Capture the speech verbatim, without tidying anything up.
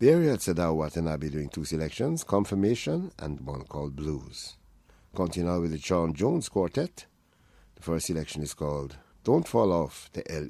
Barry had said that Watanabe be doing two selections, Confirmation and one called Blues. Continue with the Sean Jones Quartet. The first selection is called Don't Fall Off, the L